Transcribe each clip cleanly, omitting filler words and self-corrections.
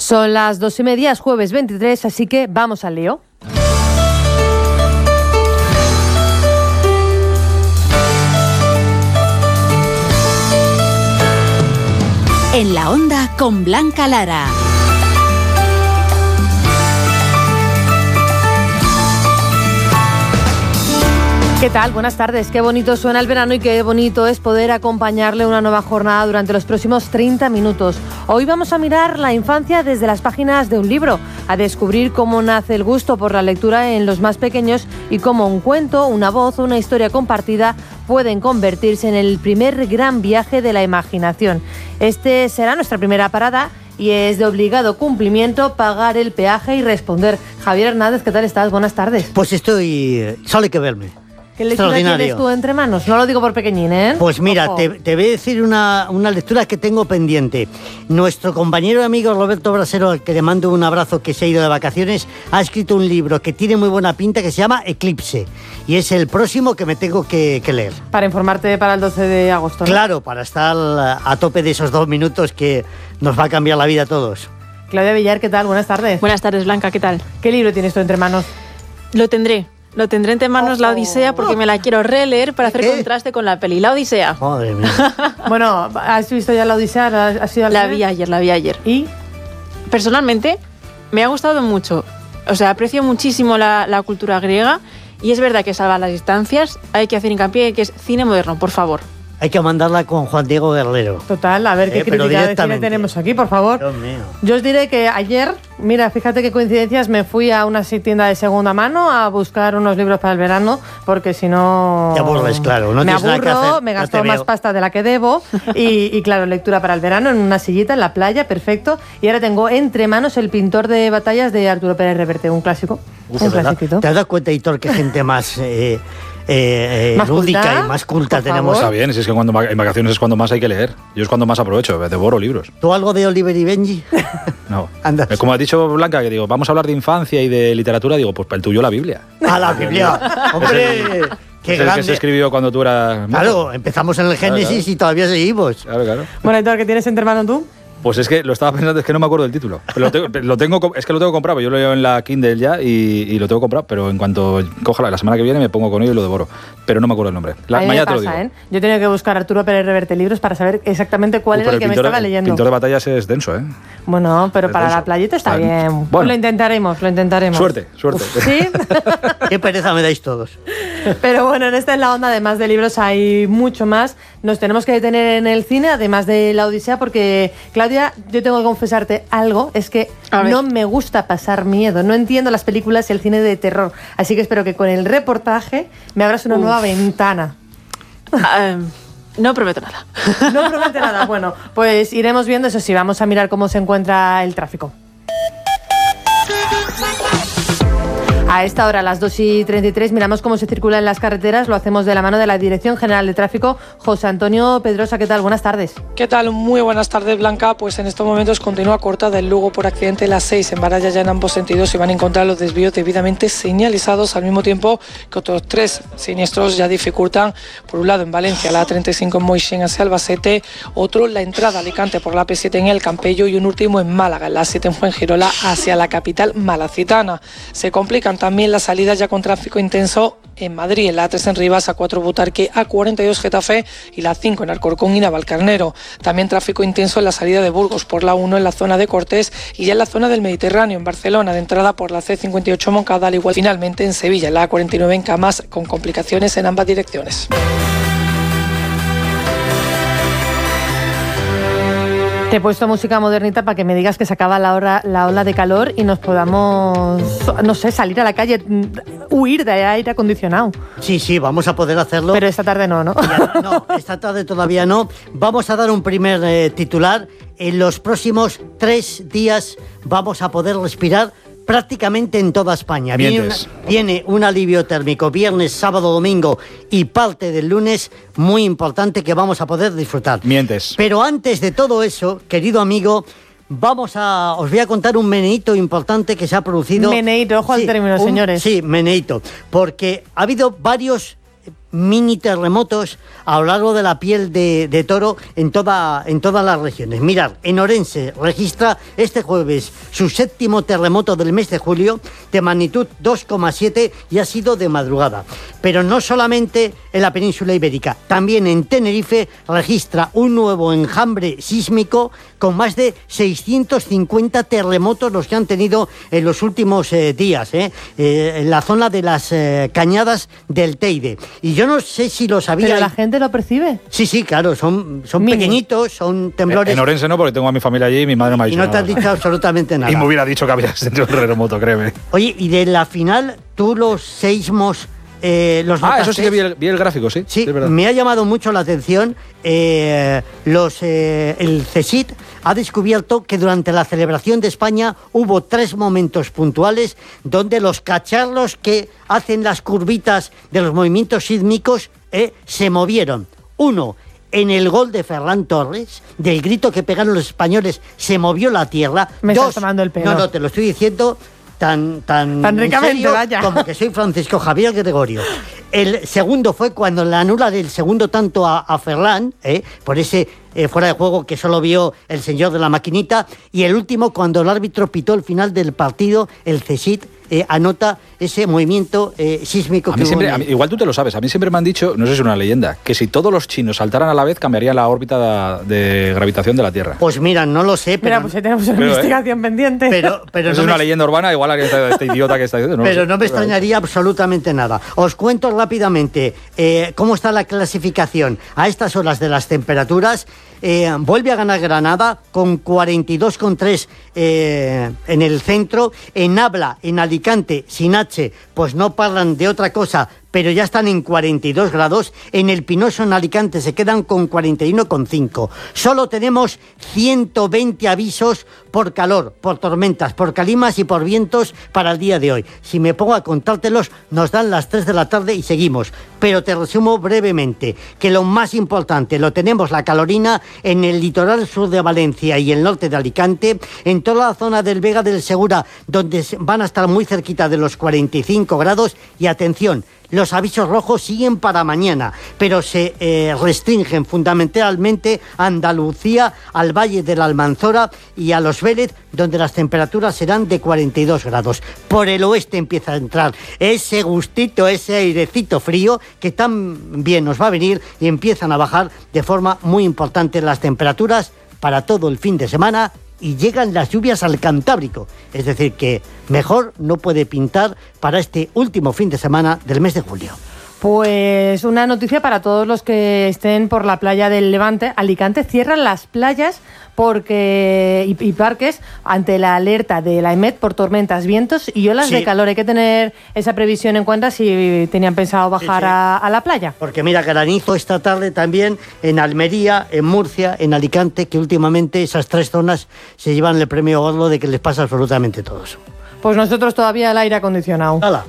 Son las 2:30, es jueves 23, así que vamos al lío. En la Onda con Blanca Lara. ¿Qué tal? Buenas tardes. Qué bonito suena el verano y qué bonito es poder acompañarle una nueva jornada durante los próximos 30 minutos. Hoy vamos a mirar la infancia desde las páginas de un libro, a descubrir cómo nace el gusto por la lectura en los más pequeños y cómo un cuento, una voz o una historia compartida pueden convertirse en el primer gran viaje de la imaginación. Este será nuestra primera parada y es de obligado cumplimiento pagar el peaje y responder. Javier Hernández, ¿qué tal estás? Buenas tardes. Pues estoy... solo hay que verme. ¿Qué lectura tienes tú entre manos? No lo digo por pequeñín, ¿eh? Pues mira, te voy a decir una lectura que tengo pendiente. Nuestro compañero y amigo Roberto Brasero, al que le mando un abrazo, que se ha ido de vacaciones, ha escrito un libro que tiene muy buena pinta, que se llama Eclipse. Y es el próximo que me tengo que leer. Para informarte para el 12 de agosto, ¿no? Claro, para estar a tope de esos 2 minutos que nos va a cambiar la vida a todos. Claudia Villar, ¿qué tal? Buenas tardes. Buenas tardes, Blanca, ¿qué tal? ¿Qué libro tienes tú entre manos? Lo tendré entre manos, La Odisea, porque me la quiero releer para hacer contraste con la peli. La Odisea. Madre mía. Bueno, ¿has visto ya La Odisea? ¿Has ido al La cine? vi ayer. ¿Y? Personalmente, me ha gustado mucho. O sea, aprecio muchísimo la cultura griega y es verdad que salva las distancias. Hay que hacer hincapié en que es cine moderno, por favor. Hay que mandarla con Juan Diego Guerrero. Total, a ver qué crítica de cine tenemos aquí, por favor. Dios mío. Yo os diré que ayer, mira, fíjate qué coincidencias, me fui a una tienda de segunda mano a buscar unos libros para el verano, porque si no... Te aburres, claro. No me tienes nada que aburro, hacer, me no gasto te más veo. pasta de la que debo y claro, lectura para el verano en una sillita en la playa, perfecto. Y ahora tengo entre manos El pintor de batallas de Arturo Pérez Reverte, un clásico. Un clasiquito. ¿Te has dado cuenta, Hitor, que gente más... ¿Más lúdica culta? y más culta Por tenemos? favor. Está bien, si es que en vacaciones es cuando más hay que leer. Yo es cuando más aprovecho, devoro libros. ¿Tú algo de Oliver y Benji? No. Anda. Como ha dicho Blanca, que digo, vamos a hablar de infancia y de literatura, digo, pues para el tuyo la Biblia. ¡A la Biblia! ¡Hombre! ¡Qué Es el que se grande! escribió cuando tú eras... Claro, empezamos en el Génesis y todavía seguimos. Claro. Bueno, Héctor, ¿qué tienes entre manos tú? Pues es que lo estaba pensando, es que no me acuerdo del título. Pero lo tengo comprado, yo lo leo en la Kindle ya y lo tengo comprado, pero en cuanto coja la semana que viene me pongo con ello y lo devoro. Pero no me acuerdo el nombre. A mí me Mañana te lo pasa, digo. ¿eh? Yo he tenido que buscar Arturo Pérez Reverte libros para saber exactamente cuál era Pero el que me estaba leyendo. El pintor de batallas es denso, ¿eh? Bueno, pero Es para denso. la playita está Bueno. bien. Bueno. Lo intentaremos. Suerte. ¿Sí? ¡Qué pereza me dais todos! Pero bueno, en esta En la Onda, además de libros, hay mucho más. Nos tenemos que detener en el cine, además de La Odisea, porque, Claudia, yo tengo que confesarte algo, es que no me gusta pasar miedo. No entiendo las películas y el cine de terror. Así que espero que con el reportaje me abras una nueva ventana. No prometo nada. No promete nada. Bueno, pues iremos viendo, eso sí, vamos a mirar cómo se encuentra el tráfico. A esta hora, a las 2:33, miramos cómo se circula en las carreteras. Lo hacemos de la mano de la Dirección General de Tráfico. José Antonio Pedrosa, ¿qué tal? Buenas tardes. ¿Qué tal? Muy buenas tardes, Blanca. Pues en estos momentos continúa cortada el Lugo por accidente la 6 en Baralla ya en ambos sentidos se van a encontrar los desvíos debidamente señalizados, al mismo tiempo que otros 3 siniestros ya dificultan, por un lado en Valencia la A35 en Moixén hacia Albacete, otro la entrada a Alicante por la P7 en El Campello y un último en Málaga, en la A7 en Fuengirola hacia la capital malacitana. Se complican también las salidas ya con tráfico intenso en Madrid, en la A3 en Rivas, A4 Butarque, A42 Getafe y la 5 en Alcorcón y Navalcarnero. También tráfico intenso en la salida de Burgos por la 1 en la zona de Cortés y ya en la zona del Mediterráneo, en Barcelona, de entrada por la C58 Moncada, al igual finalmente en Sevilla, en la A49 en Camas, con complicaciones en ambas direcciones. Te he puesto música modernita para que me digas que se acaba la ola de calor y nos podamos, no sé, salir a la calle, huir de aire acondicionado. Sí, vamos a poder hacerlo. Pero esta tarde no, ¿no? No, esta tarde todavía no. Vamos a dar un primer titular. En los próximos 3 días vamos a poder respirar prácticamente en toda España. Viene un alivio térmico viernes, sábado, domingo y parte del lunes muy importante que vamos a poder disfrutar. Mientes. Pero antes de todo eso, querido amigo, os voy a contar un meneíto importante que se ha producido. Meneíto, ojo al término, señores. Sí, meneíto, porque ha habido varios mini terremotos a lo largo de la piel de toro en todas las regiones. Mirad, en Orense registra este jueves su 7º terremoto del mes de julio de magnitud 2,7 y ha sido de madrugada. Pero no solamente en la península ibérica, también en Tenerife registra un nuevo enjambre sísmico con más de 650 terremotos los que han tenido en los últimos días, en la zona de las cañadas del Teide. Y yo no sé si lo sabía. ¿Pero la gente lo percibe? Sí, claro, son pequeñitos, son temblores. En Orense no, porque tengo a mi familia allí y mi madre me ha dicho Y no te nada. han dicho absolutamente nada. Y me hubiera dicho que había sentido un terremoto, créeme. Oye, y de la final, tú los seismos los notaste. Eso sí que vi el gráfico, sí. Sí, es verdad. me ha llamado mucho la atención. El CSIC ha descubierto que durante la celebración de España hubo 3 momentos puntuales donde los cacharros que hacen las curvitas de los movimientos sísmicos se movieron. Uno, en el gol de Ferran Torres, del grito que pegaron los españoles, se movió la tierra. Me estás tomando el pelo. No, te lo estoy diciendo tan ricamente, serio, vaya. como que soy Francisco Javier Gregorio. El segundo fue cuando le anulan el segundo tanto a Ferran, por ese fuera de juego que solo vio el señor de la maquinita, y el último cuando el árbitro pitó el final del partido, el CSIC anota ese movimiento sísmico A que mí hubo. siempre, igual tú te lo sabes, a mí siempre me han dicho, no sé si es una leyenda, que si todos los chinos saltaran a la vez cambiaría la órbita de gravitación de la Tierra. Pues mira, no lo sé, pero... Mira, pues ahí tenemos una investigación pendiente. Pero Eso no es una me- leyenda urbana, igual alguien este idiota que está diciendo. Pero lo sé. no me extrañaría absolutamente nada. Os cuento rápidamente cómo está la clasificación a estas horas de las temperaturas. Vuelve a ganar Granada con 42,3 en el centro. En Abla, en Alicante, sin H, pues no parlan de otra cosa, pero ya están en 42 grados. En el Pinoso, en Alicante, se quedan con 41,5. Solo tenemos 120 avisos por calor, por tormentas, por calimas y por vientos para el día de hoy. Si me pongo a contártelos, nos dan las 3 de la tarde y seguimos. Pero te resumo brevemente que lo más importante lo tenemos la calorina en el litoral sur de Valencia y el norte de Alicante, en toda la zona del Vega del Segura, donde van a estar muy cerquita de los 45 grados. Y atención, los avisos rojos siguen para mañana, pero se restringen fundamentalmente a Andalucía, al Valle de la Almanzora y a Los Vélez, donde las temperaturas serán de 42 grados. Por el oeste empieza a entrar ese gustito, ese airecito frío que tan bien nos va a venir, y empiezan a bajar de forma muy importante las temperaturas para todo el fin de semana. Y llegan las lluvias al Cantábrico. Es decir, que mejor no puede pintar para este último fin de semana del mes de julio. Pues una noticia para todos los que estén por la playa del Levante. Alicante cierran las playas y parques ante la alerta de la EMET por tormentas, vientos y olas Sí. de calor. Hay que tener esa previsión en cuenta si tenían pensado bajar Sí. a la playa. Porque mira, granizo esta tarde también en Almería, en Murcia, en Alicante, que últimamente esas 3 zonas se llevan el premio gordo de que les pasa absolutamente todo eso. Pues nosotros todavía el aire acondicionado. ¡Hala!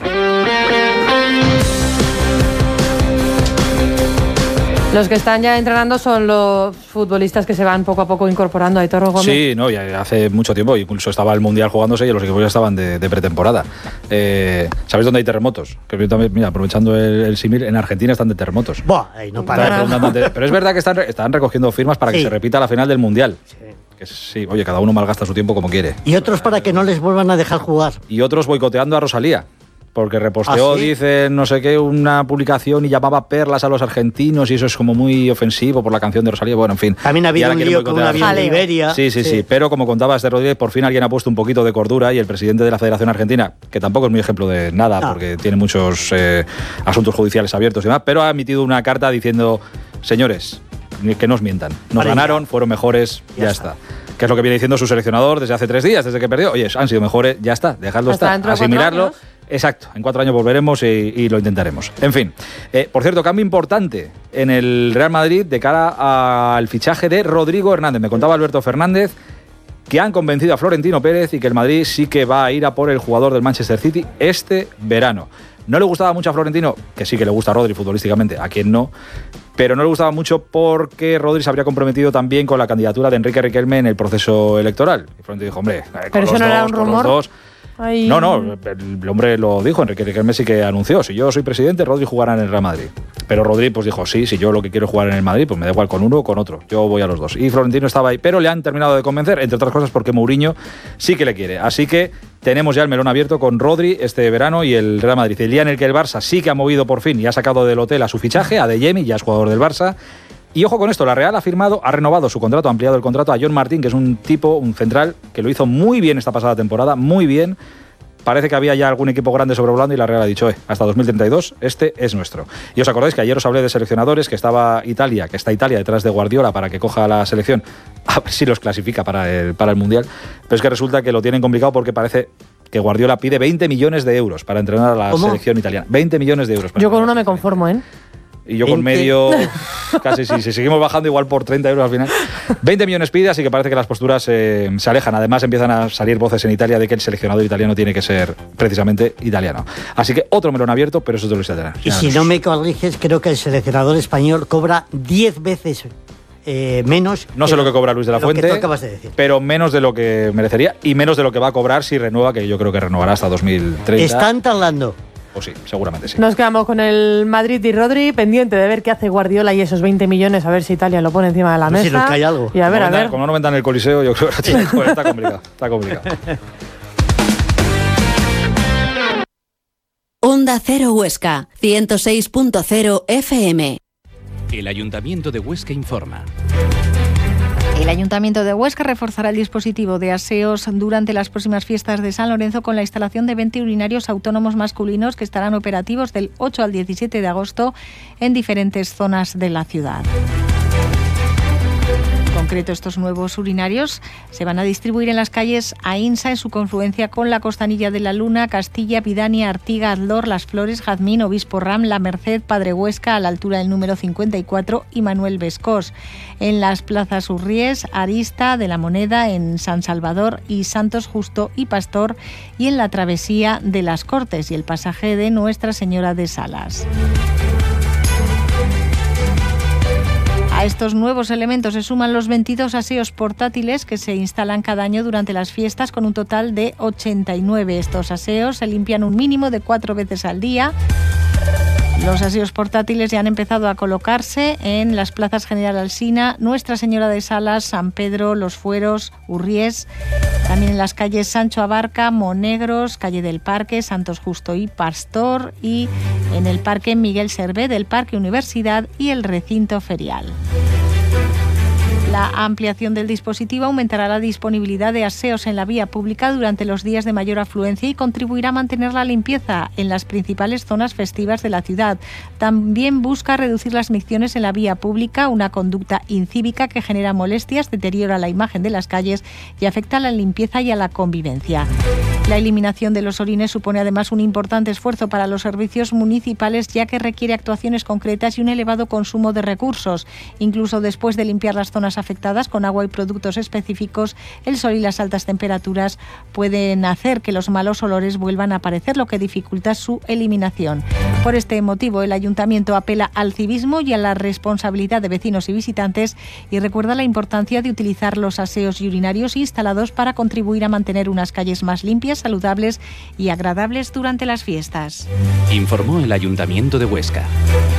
Los que están ya entrenando son los futbolistas que se van poco a poco incorporando a Aitor Gómez. Sí, no, ya hace mucho tiempo, incluso estaba el Mundial jugándose y los equipos ya estaban de pretemporada. ¿Sabéis dónde hay terremotos? Que yo también, mira, aprovechando el símil, en Argentina están de terremotos. Buah, ahí no Estaba para. preguntando antes, pero es verdad que están recogiendo firmas para que Sí. se repita la final del Mundial. Que sí, oye, cada uno malgasta su tiempo como quiere. Y otros para que no les vuelvan a dejar jugar. Y otros boicoteando a Rosalía. Porque reposteó, ¿Ah, sí? dice, no sé qué, una publicación y llamaba perlas a los argentinos y eso es como muy ofensivo por la canción de Rosalía. Bueno, en fin. También ha Y habido ahora un quieren lío con un boicotear. avión de Jaleo. Iberia. Sí. Pero como contaba este Rodríguez, por fin alguien ha puesto un poquito de cordura y el presidente de la Federación Argentina, que tampoco es muy ejemplo de nada, No. porque tiene muchos asuntos judiciales abiertos y demás, pero ha emitido una carta diciendo, señores, que nos mientan. Nos Vale, ganaron, ya. fueron mejores, ya está. Que es lo que viene diciendo su seleccionador desde hace 3 días, desde que perdió. Oye, han sido mejores, ya está, dejadlo Hasta estar. dentro de 4 Asimilarlo. años. Exacto, en 4 años volveremos y lo intentaremos. En fin, por cierto, cambio importante en el Real Madrid de cara al fichaje de Rodrigo Hernández. Me contaba Alberto Fernández que han convencido a Florentino Pérez y que el Madrid sí que va a ir a por el jugador del Manchester City este verano. No le gustaba mucho a Florentino, que sí que le gusta a Rodri futbolísticamente, a quien no, pero no le gustaba mucho porque Rodri se habría comprometido también con la candidatura de Enrique Riquelme en el proceso electoral. Y Florentino dijo, hombre, con Pero eso los no era dos, un con los rumor. dos. Ay. No, el hombre lo dijo, Enrique Riquelme sí que anunció, si yo soy presidente, Rodri jugará en el Real Madrid. Pero Rodri pues dijo, sí, si yo lo que quiero es jugar en el Madrid, pues me da igual con uno o con otro, yo voy a los dos. Y Florentino estaba ahí, pero le han terminado de convencer, entre otras cosas porque Mourinho sí que le quiere. Así que tenemos ya el melón abierto con Rodri este verano y el Real Madrid. El día en el que el Barça sí que ha movido por fin y ha sacado del hotel a su fichaje, a Adeyemi, ya es jugador del Barça. Y ojo con esto, la Real ha renovado su contrato, ha ampliado el contrato a John Martín, que es un central, que lo hizo muy bien esta pasada temporada, muy bien. Parece que había ya algún equipo grande sobrevolando y la Real ha dicho, hasta 2032, este es nuestro. Y os acordáis que ayer os hablé de seleccionadores, que está Italia detrás de Guardiola para que coja la selección, a ver si los clasifica para el Mundial. Pero es que resulta que lo tienen complicado porque parece que Guardiola pide 20 millones de euros para entrenar a la selección italiana. 20 millones de euros. Yo con uno me conformo, ¿eh? Y yo con medio, casi si seguimos bajando igual por 30 euros al final. 20 millones pide, así que parece que las posturas se alejan. Además empiezan a salir voces en Italia de que el seleccionador italiano tiene que ser precisamente italiano. Así que otro melón abierto, pero eso te lo voy a tener. Y si no me corriges, creo que el seleccionador español cobra 10 veces menos. No sé lo que cobra Luis de la Fuente, que tú acabas de decir. Pero menos de lo que merecería y menos de lo que va a cobrar si renueva, que yo creo que renovará hasta 2030. Están tardando. Pues sí, seguramente sí. Nos quedamos con el Madrid y Rodri, pendiente de ver qué hace Guardiola y esos 20 millones, a ver si Italia lo pone encima de la mesa. Si nos cae algo. Y a ver. Como no vendan el Coliseo, yo creo que está complicado. Está complicado. Onda Cero Huesca, 106.0 FM. El Ayuntamiento de Huesca informa. El Ayuntamiento de Huesca reforzará el dispositivo de aseos durante las próximas fiestas de San Lorenzo con la instalación de 20 urinarios autónomos masculinos que estarán operativos del 8 al 17 de agosto en diferentes zonas de la ciudad. En concreto, estos nuevos urinarios se van a distribuir en las calles Ainsa, en su confluencia con la Costanilla de la Luna, Castilla, Pidania, Artiga, Azdor, Las Flores, Jazmín, Obispo Ram, La Merced, Padre Huesca, a la altura del número 54 y Manuel Bescós. En las plazas Urries, Arista, de la Moneda, en San Salvador y Santos Justo y Pastor, y en la travesía de las Cortes y el pasaje de Nuestra Señora de Salas. A estos nuevos elementos se suman los 22 aseos portátiles que se instalan cada año durante las fiestas, con un total de 89. Estos aseos se limpian un mínimo de 4 veces al día. Los aseos portátiles ya han empezado a colocarse en las plazas General Alsina, Nuestra Señora de Salas, San Pedro, Los Fueros, Urries, también en las calles Sancho Abarca, Monegros, Calle del Parque, Santos Justo y Pastor, y en el Parque Miguel Servet del Parque Universidad y el recinto ferial. La ampliación del dispositivo aumentará la disponibilidad de aseos en la vía pública durante los días de mayor afluencia y contribuirá a mantener la limpieza en las principales zonas festivas de la ciudad. También busca reducir las micciones en la vía pública, una conducta incívica que genera molestias, deteriora la imagen de las calles y afecta a la limpieza y a la convivencia. La eliminación de los orines supone además un importante esfuerzo para los servicios municipales, ya que requiere actuaciones concretas y un elevado consumo de recursos. Incluso después de limpiar las zonas afectadas con agua y productos específicos, el sol y las altas temperaturas pueden hacer que los malos olores vuelvan a aparecer, lo que dificulta su eliminación. Por este motivo, el Ayuntamiento apela al civismo y a la responsabilidad de vecinos y visitantes y recuerda la importancia de utilizar los aseos y urinarios instalados para contribuir a mantener unas calles más limpias, saludables y agradables durante las fiestas. Informó el Ayuntamiento de Huesca.